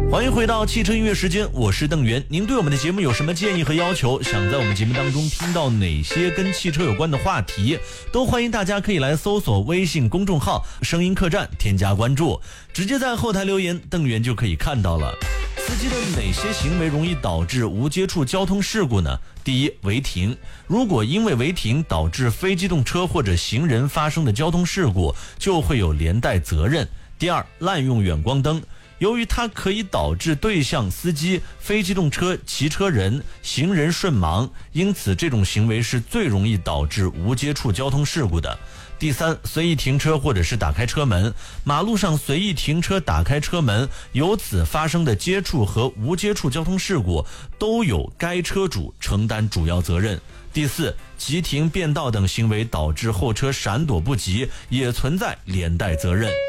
欢迎回到汽车音乐时间，我是邓源。您对我们的节目有什么建议和要求？想在我们节目当中听到哪些跟汽车有关的话题，都欢迎大家可以来搜索微信公众号声音客栈，添加关注，直接在后台留言，邓源就可以看到了。司机的哪些行为容易导致无接触交通事故呢？第一，违停。如果因为违停导致非机动车或者行人发生的交通事故，就会有连带责任。第二，滥用远光灯。由于它可以导致对向司机、非机动车骑车人、行人顺盲，因此这种行为是最容易导致无接触交通事故的。第三，随意停车或者是打开车门。马路上随意停车打开车门，由此发生的接触和无接触交通事故都有该车主承担主要责任。第四，急停变道等行为导致后车闪躲不及，也存在连带责任。